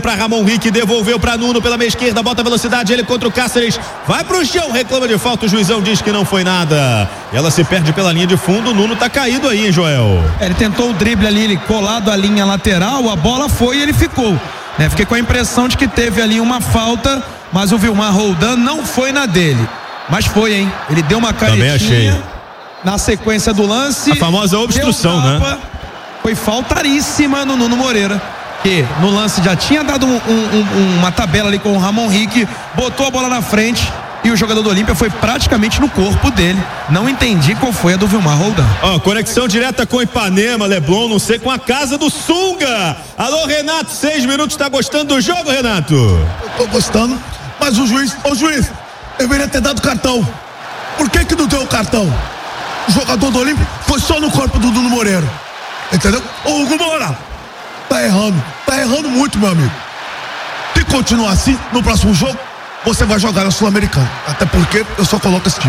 para Ramon Rick, devolveu para Nuno pela meia esquerda, bota velocidade, ele contra o Cáceres, vai pro chão, reclama de falta, o juizão diz que não foi nada. E ela se perde pela linha de fundo, o Nuno tá caído aí, hein, Joel? Ele tentou o drible ali, ele colado à linha lateral, a bola foi e ele ficou. Fiquei com a impressão de que teve ali uma falta, mas o Vilmar Roldan não foi na dele. Mas foi, hein? Ele deu uma caretinha na sequência do lance. A famosa obstrução, né? Foi faltaríssima no Nuno Moreira, que no lance já tinha dado uma tabela ali com o Ramon Rick, botou a bola na frente e o jogador do Olímpia foi praticamente no corpo dele. Não entendi qual foi a do Vilmar Roldan. Conexão direta com Ipanema, Leblon, não sei, com a casa do Sunga. Alô, Renato, 6 minutos, tá gostando do jogo, Renato? Eu tô gostando, mas o juiz, deveria ter dado cartão. Por que não deu o cartão? O jogador do Olímpia foi só no corpo do Nuno Moreira. Entendeu? Ô, Hugo Moura, tá errando muito, meu amigo. Se continuar assim, no próximo jogo, você vai jogar na Sul-Americana. Até porque eu só coloco esse time.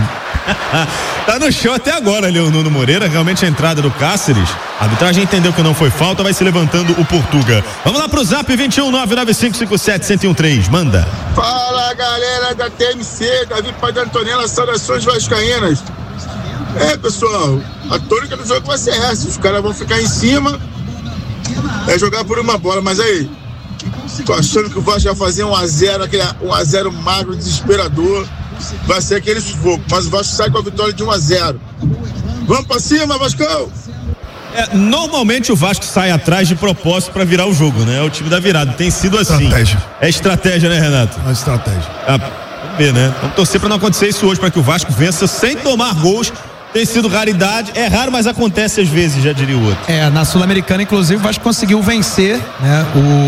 Tá no show até agora ali o Nuno Moreira, realmente a entrada do Cáceres. A arbitragem entendeu que não foi falta, vai se levantando o Portuga. Vamos lá pro Zap 21995571013, manda. Fala, galera da TMC, Davi Padre Antonella, saudações vascaínas. Pessoal, a tônica do jogo vai ser essa, os caras vão ficar em cima, jogar por uma bola, mas aí, tô achando que o Vasco vai fazer 1-0, aquele 1-0 magro, desesperador, vai ser aquele sufoco, mas o Vasco sai com a vitória de 1-0. Vamos pra cima, Vascão! Normalmente o Vasco sai atrás de propósito para virar o jogo, né? É o time da virada, tem sido assim. Estratégia. É estratégia, né, Renato? É estratégia. Vamos ver, né? Vamos torcer para não acontecer isso hoje, para que o Vasco vença sem tomar gols. Tem sido raridade, é raro, mas acontece às vezes, já diria o outro. Na Sul-Americana, inclusive, o Vasco conseguiu vencer, né,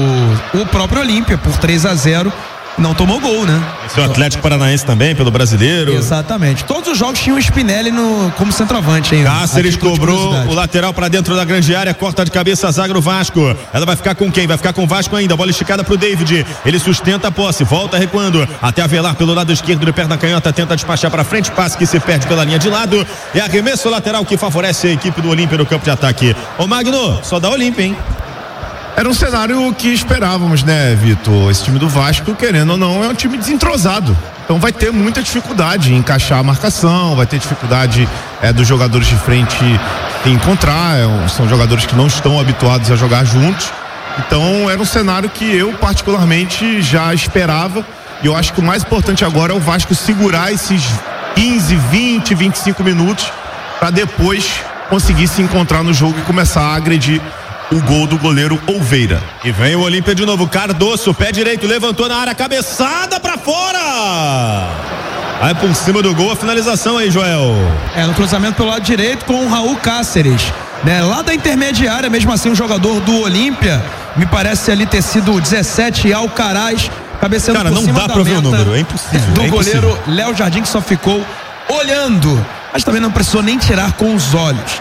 o próprio Olímpia por 3-0. Não tomou gol, né? Esse é o Atlético Paranaense também, pelo Brasileiro. Exatamente. Todos os jogos tinham o Spinelli como centroavante, hein? Cáceres cobrou o lateral para dentro da grande área, corta de cabeça a zaga do Vasco. Ela vai ficar com quem? Vai ficar com o Vasco ainda. Bola esticada pro David. Ele sustenta a posse, volta recuando até Avelar pelo lado esquerdo, de perna canhota, tenta despachar para frente, passe que se perde pela linha de lado. É arremesso lateral que favorece a equipe do Olímpia no campo de ataque. Ô Magno, só dá Olímpia, hein? Era um cenário que esperávamos, né, Vitor? Esse time do Vasco, querendo ou não, é um time desentrosado. Então vai ter muita dificuldade em encaixar a marcação, vai ter dificuldade dos jogadores de frente se encontrar. São jogadores que não estão habituados a jogar juntos. Então era um cenário que eu particularmente já esperava. E eu acho que o mais importante agora é o Vasco segurar esses 15, 20, 25 minutos para depois conseguir se encontrar no jogo e começar a agredir o gol do goleiro Oliveira. E vem o Olímpia de novo, Cardoso, pé direito, levantou na área, cabeçada pra fora. Vai por cima do gol, a finalização aí, Joel. No cruzamento pelo lado direito com o Raul Cáceres, né? Lá da intermediária, mesmo assim, um jogador do Olímpia, me parece ali ter sido 17, Alcaraz, cabeceando por cima da meta. Cara, não dá pra ver o número, é impossível. Do goleiro Léo Jardim, que só ficou olhando, mas também não precisou nem tirar com os olhos.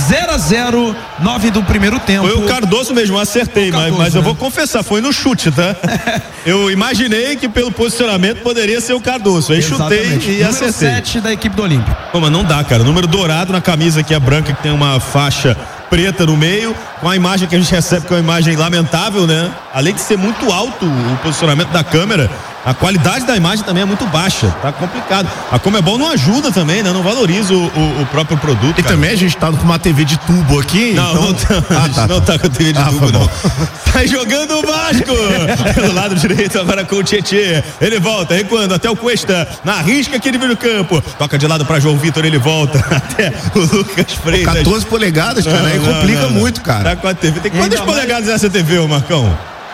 0-0, 9 do primeiro tempo. Foi o Cardoso mesmo, acertei, mas eu vou confessar, foi no chute, tá? Eu imaginei que pelo posicionamento poderia ser o Cardoso, aí chutei e número acertei. 7 da equipe do Olímpia. Pô, mas não dá, cara, número dourado na camisa aqui, a branca, que tem uma faixa preta no meio, com a imagem que a gente recebe, que é uma imagem lamentável, né? Além de ser muito alto o posicionamento da câmera, a qualidade da imagem também é muito baixa, tá complicado. A Conmebol não ajuda também, né? Não valoriza o próprio produto. E cara, também a gente tá com uma TV de tubo aqui. Não, então... não tá com a TV de tubo, não. Sai jogando o Vasco pelo lado direito agora com o Tietê. Ele volta, recuando até o Cuesta, na risca que ele vira no campo. Toca de lado pra João Vitor, ele volta até o Lucas Freitas. 14 polegadas, cara, aí complica muito, cara. Tá com a TV. Tem quantas polegadas essa TV, ô Marcão?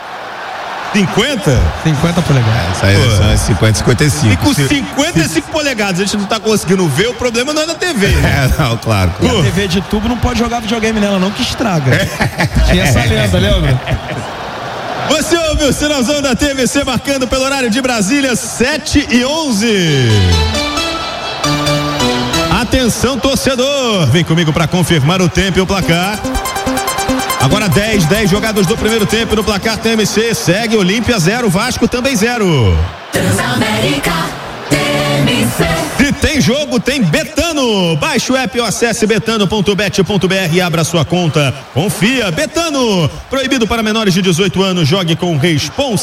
50? 50 polegadas. Isso aí são 50, 55. E com 55 polegadas a gente não tá conseguindo ver, o problema não é na TV, né? Não, claro. E a TV de tubo não pode jogar videogame nela, não, que estraga. Tinha essa lenda, lembra? Você ouve o sinalzão da TVC marcando pelo horário de Brasília, 7h11. Atenção, torcedor, vem comigo para confirmar o tempo e o placar. Agora 10 jogados do primeiro tempo no placar TMC, segue Olímpia 0, Vasco também 0. Transamérica TMC. Se tem jogo, tem Betano. Baixe o app ou acesse betano.bet.br e abra sua conta. Confia, Betano. Proibido para menores de 18 anos, jogue com responsabilidade.